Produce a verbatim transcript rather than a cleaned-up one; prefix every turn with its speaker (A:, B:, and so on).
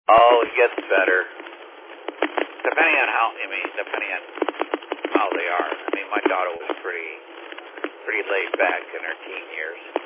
A: Oh, it gets better. Depending on how, I mean, depending on how they are. I mean, my daughter was pretty, pretty laid back in her teen years.